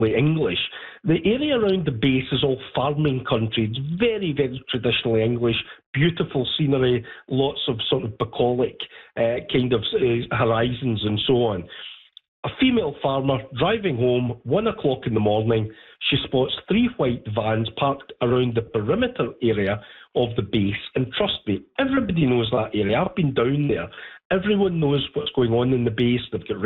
English. The area around the base is all farming country. It's very, very traditionally English, beautiful scenery, lots of sort of bucolic kind of horizons and so on. A female farmer driving home, 1 o'clock in the morning, she spots 3 white vans parked around the perimeter area of the base. And trust me, everybody knows that area. I've been down there. Everyone knows what's going on in the base. They've got